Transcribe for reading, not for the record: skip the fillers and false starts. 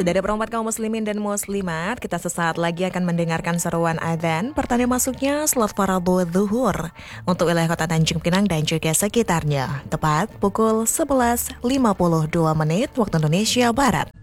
Dari perempat kaum muslimin dan muslimat, kita sesaat lagi akan mendengarkan seruan adzan pertanda masuknya salat fardu zuhur untuk wilayah Kota Tanjung Pinang dan juga sekitarnya. Tepat pukul 11.52 waktu Indonesia Barat.